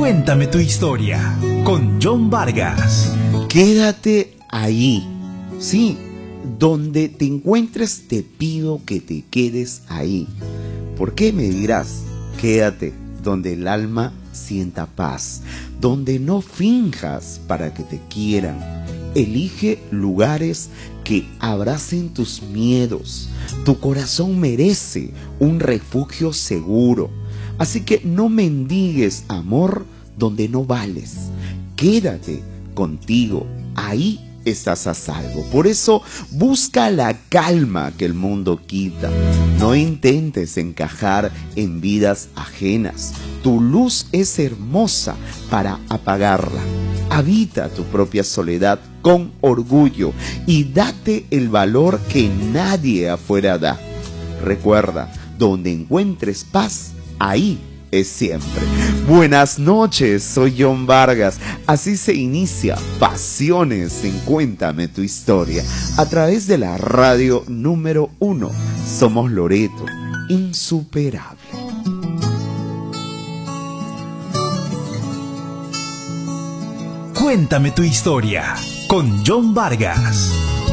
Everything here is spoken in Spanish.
Cuéntame tu historia con John Vargas. Quédate ahí. Sí, donde te encuentres te pido que te quedes ahí. ¿Por qué me dirás? Quédate donde el alma sienta paz, donde no finjas para que te quieran. Elige lugares que abracen tus miedos. Tu corazón merece un refugio seguro. Así que no mendigues amor donde no vales. Quédate contigo, ahí estás a salvo. Por eso busca la calma que el mundo quita. No intentes encajar en vidas ajenas. Tu luz es hermosa para apagarla. Habita tu propia soledad con orgullo y date el valor que nadie afuera da. Recuerda, donde encuentres paz, ahí es siempre. Buenas noches, soy John Vargas. Así se inicia Pasiones en Cuéntame tu Historia a través de la radio número 1. Somos Loreto, insuperable. Cuéntame tu historia con John Vargas.